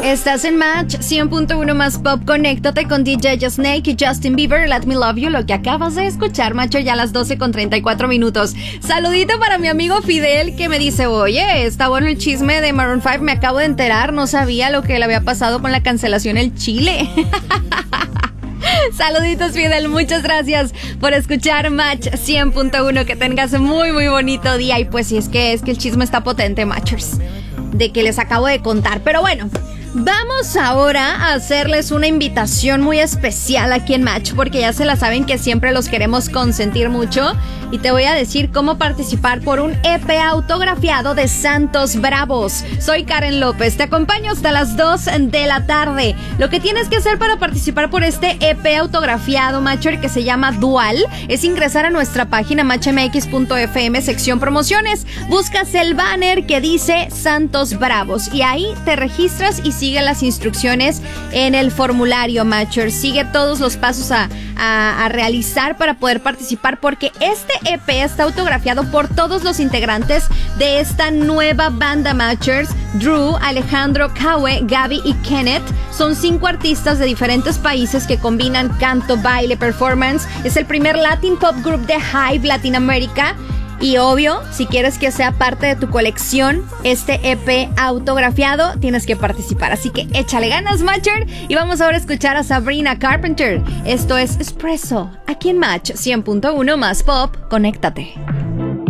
Estás en Match 100.1 más Pop. Conéctate con DJ Snake y Justin Bieber. Let Me Love You, lo que acabas de escuchar, macho, ya a las 12:34 minutos. Saludito para mi amigo Fidel, que me dice: oye, está bueno el chisme de Maroon 5. Me acabo de enterar, no sabía lo que le había pasado con la cancelación en Chile. Saluditos, Fidel, muchas gracias por escuchar Match 100.1. Que tengas muy bonito día. Y pues sí, es que el chisme está potente, Matchers, de que les acabo de contar. Pero bueno, vamos ahora a hacerles una invitación muy especial aquí en Match, porque ya se la saben que siempre los queremos consentir mucho. Y te voy a decir cómo participar por un EP autografiado de Santos Bravos. Soy Karen López, te acompaño hasta las 2 de la tarde. Lo que tienes que hacer para participar por este EP autografiado, Matcher, que se llama Dual, es ingresar a nuestra página matchmx.fm, sección promociones. Buscas el banner que dice Santos Bravos y ahí te registras y sigue las instrucciones en el formulario, Matcher. Sigue todos los pasos a realizar para poder participar, porque este EP está autografiado por todos los integrantes de esta nueva banda, Matchers. Drew, Alejandro, Kawe, Gaby y Kenneth son 5 artistas de diferentes países que combinan canto, baile, performance. Es el primer Latin Pop Group de Hype Latinoamérica. Y obvio, si quieres que sea parte de tu colección este EP autografiado, tienes que participar. Así que échale ganas, Matcher. Y vamos ahora a escuchar a Sabrina Carpenter. Esto es Espresso, aquí en Match 100.1 más Pop. Conéctate.